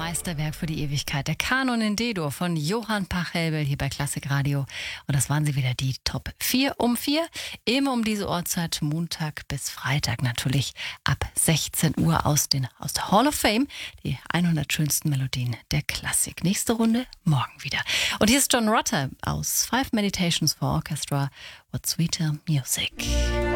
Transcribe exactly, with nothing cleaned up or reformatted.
Meisterwerk für die Ewigkeit, der Kanon in D-Dur von Johann Pachelbel hier bei Klassik Radio. Und das waren sie wieder, die Top vier um vier. Immer um diese Uhrzeit, Montag bis Freitag natürlich ab sechzehn Uhr aus, den, aus der Hall of Fame. Die hundert schönsten Melodien der Klassik. Nächste Runde morgen wieder. Und hier ist John Rutter aus Five Meditations for Orchestra. What Sweeter Music.